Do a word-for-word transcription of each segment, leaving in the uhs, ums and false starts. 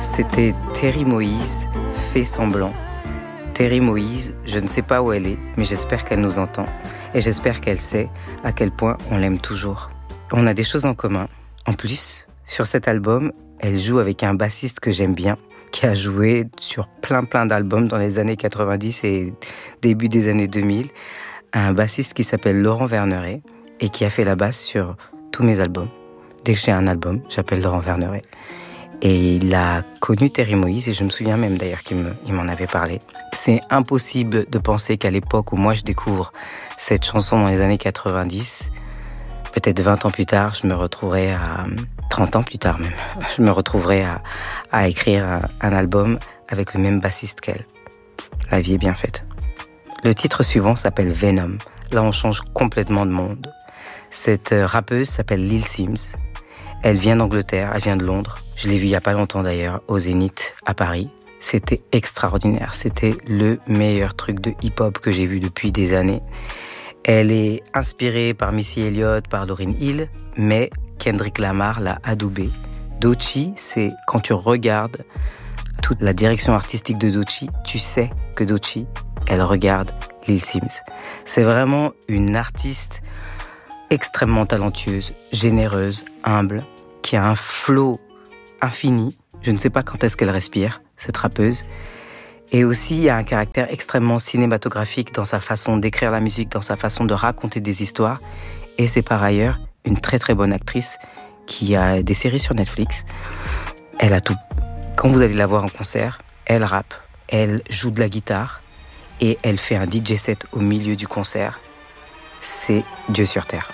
C'était Terry Moïse, Fait semblant. Terry Moïse, je ne sais pas où elle est, mais j'espère qu'elle nous entend. Et j'espère qu'elle sait à quel point on l'aime toujours. On a des choses en commun. En plus, sur cet album, elle joue avec un bassiste que j'aime bien, qui a joué sur plein plein d'albums dans les années quatre-vingt-dix et début des années deux mille. Un bassiste qui s'appelle Laurent Verneret et qui a fait la basse sur tous mes albums. Dès que j'ai un album, j'appelle Laurent Verneret. Et il a connu Terry Moïse, et je me souviens même d'ailleurs qu'il me, il m'en avait parlé. C'est impossible de penser qu'à l'époque où moi je découvre cette chanson dans les années quatre-vingt-dix, peut-être vingt ans plus tard, je me retrouverai à... trente ans plus tard même, je me retrouverai à, à écrire un, un album avec le même bassiste qu'elle. La vie est bien faite. Le titre suivant s'appelle Venom. Là, on change complètement de monde. Cette rappeuse s'appelle Lil Sims. Elle vient d'Angleterre, elle vient de Londres. Je l'ai vue il n'y a pas longtemps d'ailleurs, au Zénith à Paris. C'était extraordinaire. C'était le meilleur truc de hip-hop que j'ai vu depuis des années. Elle est inspirée par Missy Elliott, par Lauryn Hill, mais Kendrick Lamar l'a adoubée. Doechii, c'est quand tu regardes toute la direction artistique de Doechii, tu sais que Doechii, elle regarde Lil Sims. C'est vraiment une artiste extrêmement talentueuse, généreuse, humble, qui a un flow infini. Je ne sais pas quand est-ce qu'elle respire, cette rappeuse. Et aussi, il y a un caractère extrêmement cinématographique dans sa façon d'écrire la musique, dans sa façon de raconter des histoires. Et c'est par ailleurs une très très bonne actrice qui a des séries sur Netflix. Elle a tout. Quand vous allez la voir en concert, elle rappe, elle joue de la guitare et elle fait un D J set au milieu du concert. C'est Dieu sur terre.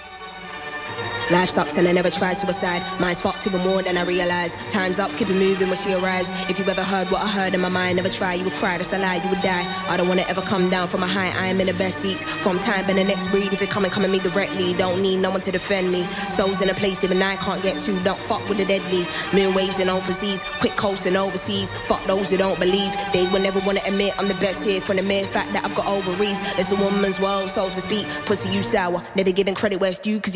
Life sucks and I never tried suicide. Mine's fucked even more than I realize. Time's up, keep it moving when she arrives. If you ever heard what I heard in my mind, never try, you would cry, that's a lie, you would die. I don't wanna ever come down from a high, I am in the best seat. From time and the next breed, if you come and come at me directly, don't need no one to defend me. Souls in a place even I can't get to, don't fuck with the deadly. Moon waves in open seas, quick coasting overseas. Fuck those who don't believe, they will never wanna admit I'm the best here from the mere fact that I've got ovaries. It's a woman's world, so to speak, pussy you sour. Never giving credit where it's due, cause